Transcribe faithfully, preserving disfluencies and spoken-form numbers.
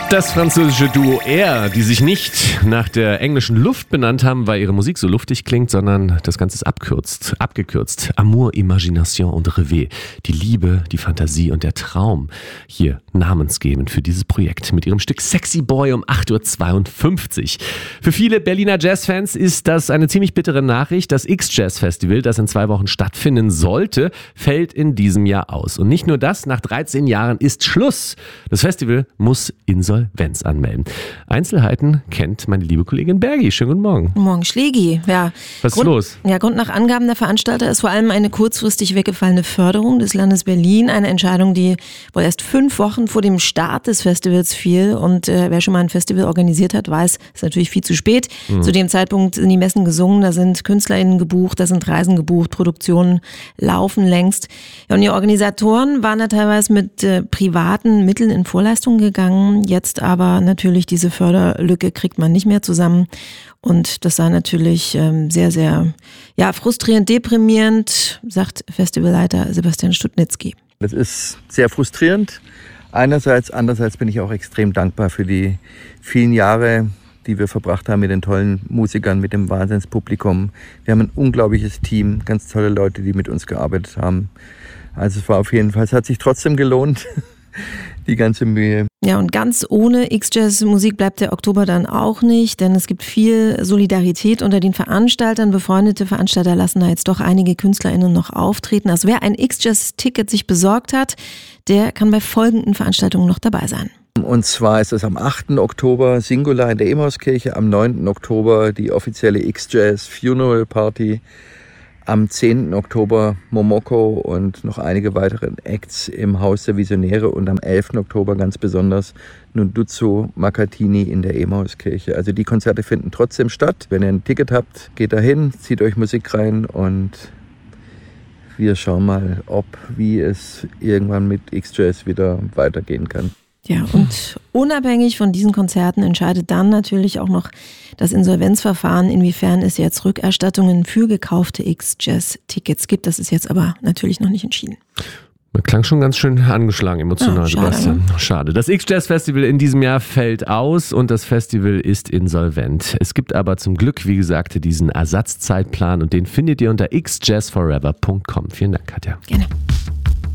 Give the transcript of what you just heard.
Das französische Duo Air, die sich nicht nach der englischen Luft benannt haben, weil ihre Musik so luftig klingt, sondern das Ganze ist abkürzt, abgekürzt. Amour, Imagination und Rêve. Die Liebe, die Fantasie und der Traum. Hier namensgebend für dieses Projekt mit ihrem Stück Sexy Boy um acht Uhr zweiundfünfzig. Für viele Berliner Jazzfans ist das eine ziemlich bittere Nachricht. Das X-Jazz Festival, das in zwei Wochen stattfinden sollte, fällt in diesem Jahr aus. Und nicht nur das, nach dreizehn Jahren ist Schluss. Das Festival muss Insolvenz anmelden. Einzelheiten kennt meine liebe Kollegin Bergi. Schönen guten Morgen. Morgen, Schlägi. Ja. Was ist Grund, los? Ja, Grund nach Angaben der Veranstalter ist vor allem eine kurzfristig weggefallene Förderung des Landes Berlin. Eine Entscheidung, die wohl erst fünf Wochen vor dem Start des Festivals fiel. Und äh, wer schon mal ein Festival organisiert hat, weiß, ist natürlich viel zu spät. Mhm. Zu dem Zeitpunkt sind die Messen gesungen, da sind KünstlerInnen gebucht, da sind Reisen gebucht, Produktionen laufen längst. Ja, und die Organisatoren waren da teilweise mit äh, privaten Mitteln in Vorleistungen gegangen. Jetzt aber natürlich diese Förderlücke kriegt man nicht mehr zusammen. Und das sei natürlich ähm, sehr, sehr ja, frustrierend, deprimierend, sagt Festivalleiter Sebastian Studnitzky. Das ist sehr frustrierend. Einerseits, andererseits bin ich auch extrem dankbar für die vielen Jahre, die wir verbracht haben mit den tollen Musikern, mit dem Wahnsinnspublikum. Wir haben ein unglaubliches Team, ganz tolle Leute, die mit uns gearbeitet haben. Also es war auf jeden Fall, es hat sich trotzdem gelohnt, die ganze Mühe. Ja, und ganz ohne X-Jazz-Musik bleibt der Oktober dann auch nicht, denn es gibt viel Solidarität unter den Veranstaltern. Befreundete Veranstalter lassen da jetzt doch einige KünstlerInnen noch auftreten. Also wer ein X-Jazz-Ticket sich besorgt hat, der kann bei folgenden Veranstaltungen noch dabei sein. Und zwar ist es am achten Oktober Singular in der Emauskirche, am neunten Oktober die offizielle X-Jazz Funeral Party, am zehnten Oktober Momoko und noch einige weitere Acts im Haus der Visionäre und am elften Oktober ganz besonders Nunduzzo Makatini in der Emauskirche. Also die Konzerte finden trotzdem statt. Wenn ihr ein Ticket habt, geht dahin, zieht euch Musik rein und wir schauen mal, ob, wie es irgendwann mit X-Jazz wieder weitergehen kann. Ja, und unabhängig von diesen Konzerten entscheidet dann natürlich auch noch das Insolvenzverfahren, inwiefern es jetzt Rückerstattungen für gekaufte X-Jazz-Tickets gibt. Das ist jetzt aber natürlich noch nicht entschieden. Das klang schon ganz schön angeschlagen, emotional, ja, schade, Sebastian. Ne? Schade. Das X-Jazz-Festival in diesem Jahr fällt aus und das Festival ist insolvent. Es gibt aber zum Glück, wie gesagt, diesen Ersatzzeitplan und den findet ihr unter x jazz forever punkt com. Vielen Dank, Katja. Gerne.